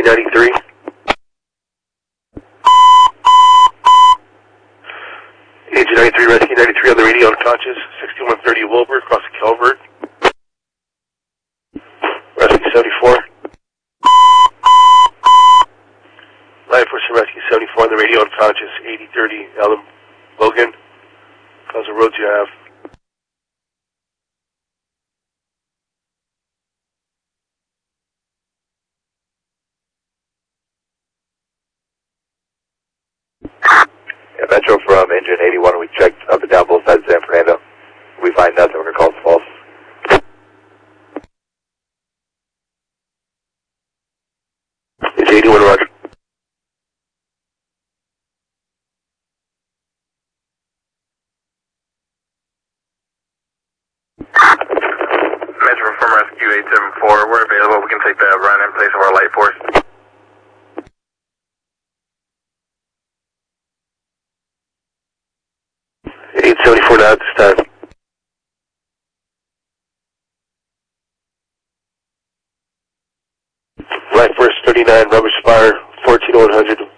93. Agent 93, Rescue 93 on the radio unconscious, 6130 Wilbur, across the Calvert. Rescue 74. Line Force and Rescue 74 on the radio unconscious, 8030 Ellen Logan. How's the roads you have? Yeah, Metro from engine 81, we checked up and down both sides of San Fernando. We find nothing, we're going to call it false. It's 81, Roger. Metro from Rescue 874, we're available. We can take the run in place of our light force. $874 now at this time. Light Force 39, Rubber Spire, 14100.